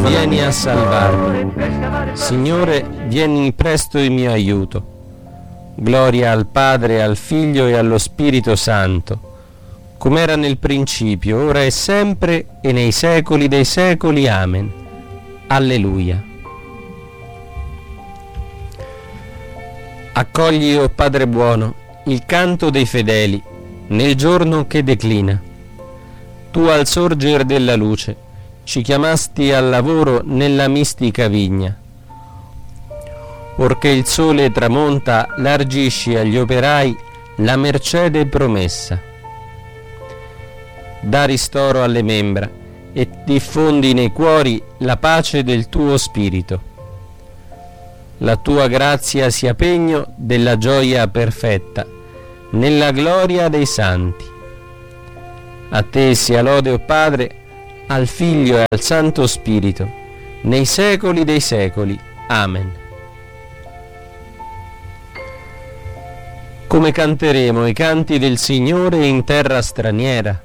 vieni a salvarmi. Signore, vieni presto in mio aiuto. Gloria al Padre, al Figlio e allo Spirito Santo, come era nel principio, ora e sempre, e nei secoli dei secoli. Amen. Alleluia. Accogli, o Padre buono, il canto dei fedeli nel giorno che declina. Tu al sorger della luce ci chiamasti al lavoro nella mistica vigna. Orché il sole tramonta, largisci agli operai la mercede promessa. Da ristoro alle membra e diffondi nei cuori la pace del tuo spirito. La tua grazia sia pegno della gioia perfetta nella gloria dei santi. A te sia lode, o Padre, al Figlio e al Santo Spirito, nei secoli dei secoli. Amen. Come canteremo i canti del Signore in terra straniera?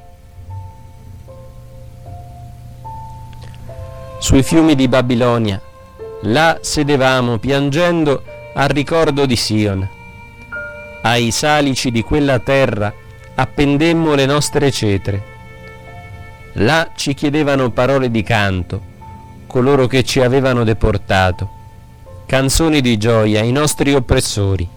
Sui fiumi di Babilonia, là sedevamo piangendo al ricordo di Sion. Ai salici di quella terra appendemmo le nostre cetre. Là ci chiedevano parole di canto, coloro che ci avevano deportato, canzoni di gioia ai nostri oppressori.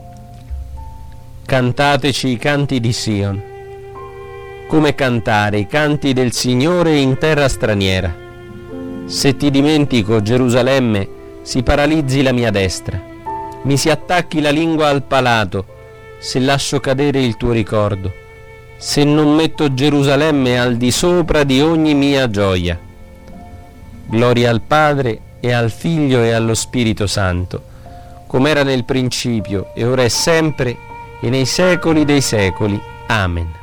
Cantateci i canti di Sion. Come cantare i canti del Signore in terra straniera? Se ti dimentico, Gerusalemme, si paralizzi la mia destra, mi si attacchi la lingua al palato, se lascio cadere il tuo ricordo, se non metto Gerusalemme al di sopra di ogni mia gioia. Gloria al Padre e al Figlio e allo Spirito Santo, come era nel principio, e ora è sempre, e nei secoli dei secoli. Amen.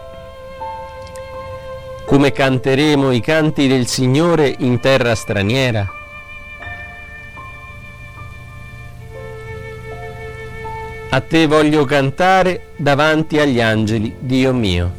Come canteremo i canti del Signore in terra straniera? A te voglio cantare davanti agli angeli, Dio mio.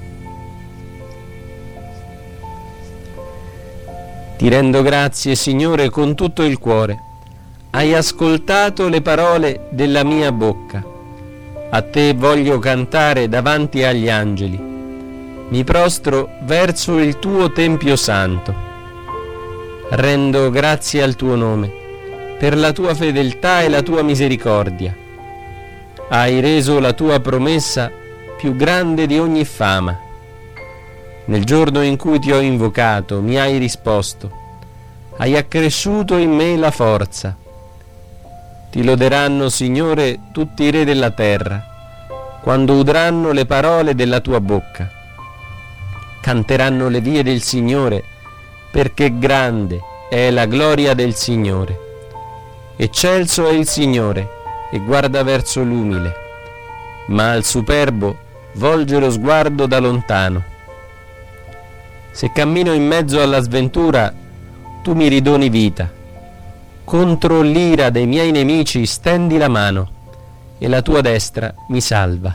Ti rendo grazie, Signore, con tutto il cuore. Hai ascoltato le parole della mia bocca. A te voglio cantare davanti agli angeli. Mi prostro verso il tuo Tempio Santo. Rendo grazie al tuo nome, per la tua fedeltà e la tua misericordia. Hai reso la tua promessa più grande di ogni fama. Nel giorno in cui ti ho invocato, mi hai risposto. Hai accresciuto in me la forza. Ti loderanno, Signore, tutti i re della terra, quando udranno le parole della tua bocca. Canteranno le vie del Signore, perché grande è la gloria del Signore. Eccelso è il Signore e guarda verso l'umile, ma al superbo volge lo sguardo da lontano. Se cammino in mezzo alla sventura, tu mi ridoni vita. Contro l'ira dei miei nemici stendi la mano e la tua destra mi salva.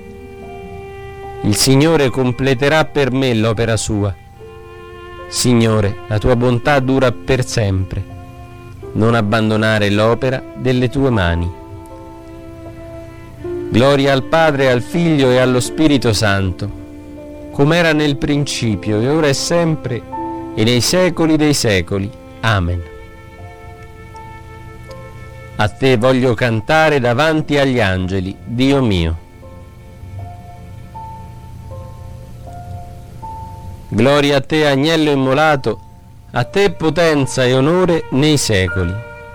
Il Signore completerà per me l'opera sua. Signore, la tua bontà dura per sempre. Non abbandonare l'opera delle tue mani. Gloria al Padre, al Figlio e allo Spirito Santo, come era nel principio, e ora è sempre, e nei secoli dei secoli. Amen. A te voglio cantare davanti agli angeli, Dio mio. Gloria a te, agnello immolato, a te potenza e onore nei secoli.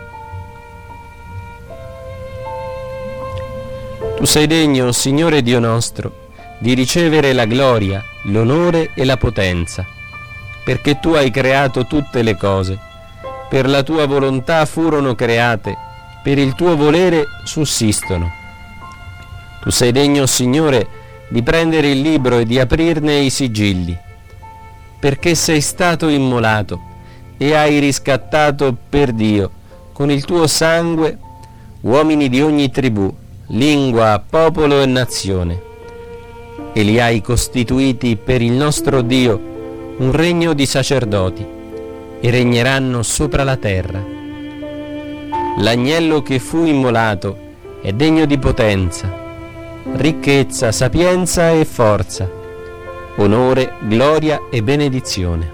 Tu sei degno, Signore Dio nostro, di ricevere la gloria, l'onore e la potenza, perché tu hai creato tutte le cose. Per la tua volontà furono create, per il tuo volere sussistono. Tu sei degno, Signore, di prendere il libro e di aprirne i sigilli, perché sei stato immolato e hai riscattato per Dio con il tuo sangue uomini di ogni tribù, lingua, popolo e nazione, e li hai costituiti per il nostro Dio un regno di sacerdoti, e regneranno sopra la terra. L'agnello che fu immolato è degno di potenza, ricchezza, sapienza e forza, onore, gloria e benedizione.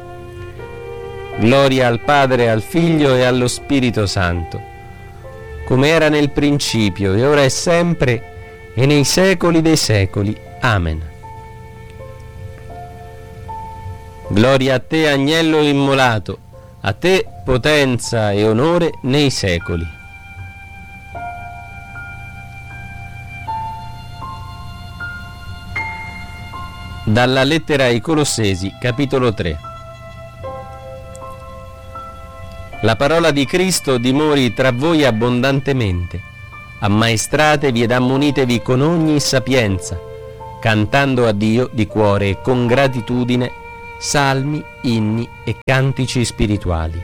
Gloria al Padre, al Figlio e allo Spirito Santo, come era nel principio, e ora e sempre, e nei secoli dei secoli. Amen. Gloria a te, agnello immolato, a te potenza e onore nei secoli. Dalla lettera ai Colossesi, capitolo 3. La parola di Cristo dimori tra voi abbondantemente. Ammaestratevi ed ammonitevi con ogni sapienza, cantando a Dio di cuore e con gratitudine salmi, inni e cantici spirituali.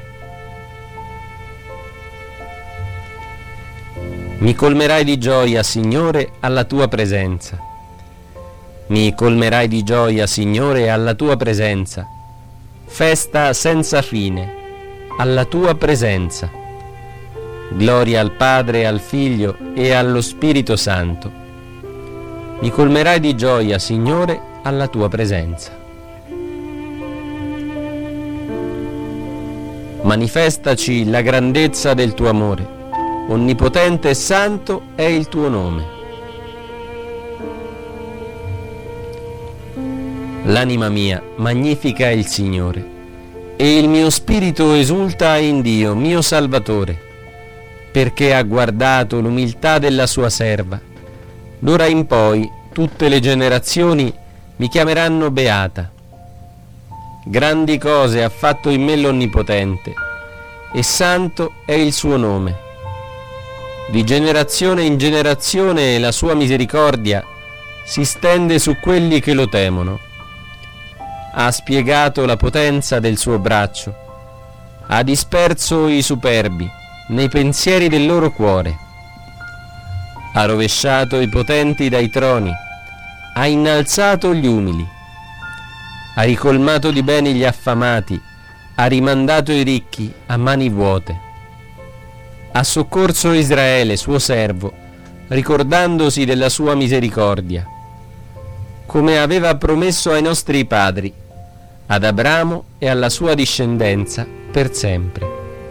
Mi colmerai di gioia, Signore, alla tua presenza. Mi colmerai di gioia, Signore, alla tua presenza. Festa senza fine, alla tua presenza. Gloria al Padre, al Figlio e allo Spirito Santo. Mi colmerai di gioia, Signore, alla tua presenza. Manifestaci la grandezza del tuo amore. Onnipotente e santo è il tuo nome. L'anima mia magnifica il Signore, e il mio spirito esulta in Dio, mio Salvatore, perché ha guardato l'umiltà della sua serva. D'ora in poi tutte le generazioni mi chiameranno beata. Grandi cose ha fatto in me l'Onnipotente, e santo è il suo nome. Di generazione in generazione la sua misericordia si stende su quelli che lo temono. Ha spiegato la potenza del suo braccio, ha disperso i superbi nei pensieri del loro cuore, ha rovesciato i potenti dai troni, ha innalzato gli umili, ha ricolmato di beni gli affamati, ha rimandato i ricchi a mani vuote, ha soccorso Israele, suo servo, ricordandosi della sua misericordia, come aveva promesso ai nostri padri, ad Abramo e alla sua discendenza per sempre.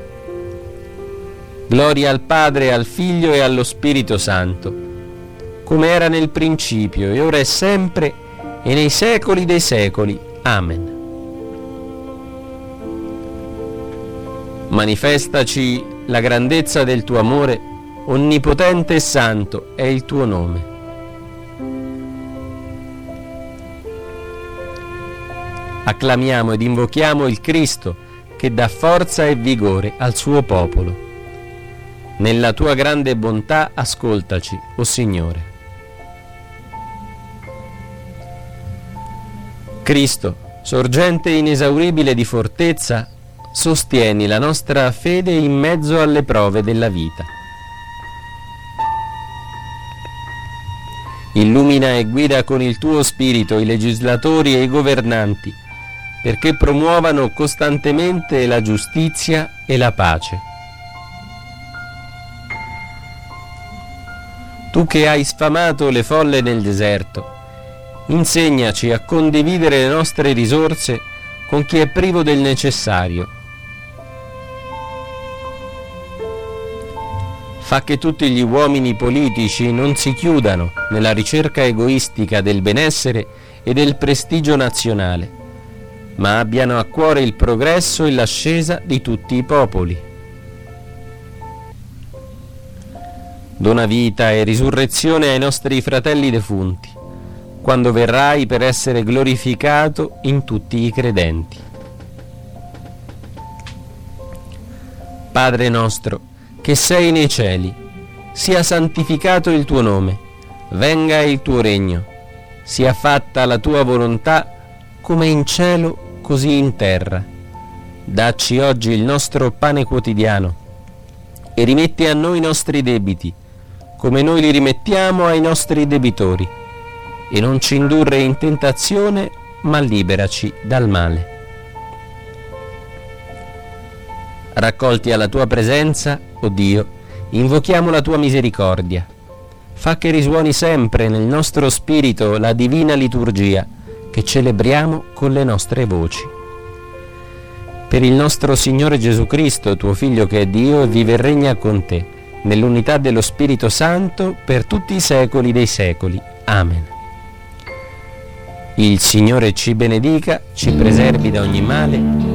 Gloria al Padre, al Figlio e allo Spirito Santo, come era nel principio, e ora è sempre, e nei secoli dei secoli. Amen. Manifestaci la grandezza del tuo amore, onnipotente e santo è il tuo nome. Acclamiamo ed invochiamo il Cristo che dà forza e vigore al suo popolo. Nella tua grande bontà ascoltaci, o Signore. Cristo, sorgente inesauribile di fortezza, sostieni la nostra fede in mezzo alle prove della vita. Illumina e guida con il tuo spirito i legislatori e i governanti, perché promuovano costantemente la giustizia e la pace. Tu che hai sfamato le folle nel deserto, insegnaci a condividere le nostre risorse con chi è privo del necessario. Fa che tutti gli uomini politici non si chiudano nella ricerca egoistica del benessere e del prestigio nazionale, ma abbiano a cuore il progresso e l'ascesa di tutti i popoli. Dona vita e risurrezione ai nostri fratelli defunti, quando verrai per essere glorificato in tutti i credenti. Padre nostro, che sei nei cieli, sia santificato il tuo nome, venga il tuo regno, sia fatta la tua volontà come in cielo così in terra. Dacci oggi il nostro pane quotidiano e rimetti a noi i nostri debiti, come noi li rimettiamo ai nostri debitori, e non ci indurre in tentazione, ma liberaci dal male. Raccolti alla tua presenza, o Dio, invochiamo la tua misericordia. Fa che risuoni sempre nel nostro spirito la divina liturgia che celebriamo con le nostre voci. Per il nostro Signore Gesù Cristo, tuo Figlio che è Dio e vive e regna con te, nell'unità dello Spirito Santo, per tutti i secoli dei secoli. Amen. Il Signore ci benedica, ci preservi da ogni male